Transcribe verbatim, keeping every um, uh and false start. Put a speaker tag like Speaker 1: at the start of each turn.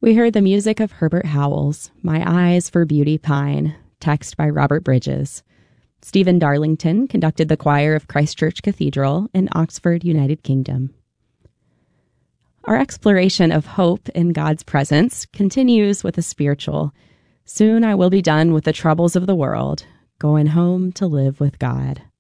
Speaker 1: We heard the music of Herbert Howells, My Eyes for Beauty Pine, text by Robert Bridges. Stephen Darlington conducted the choir of Christ Church Cathedral in Oxford, United Kingdom. Our exploration of hope in God's presence continues with a spiritual. Soon I will be done with the troubles of the world, going home to live with God.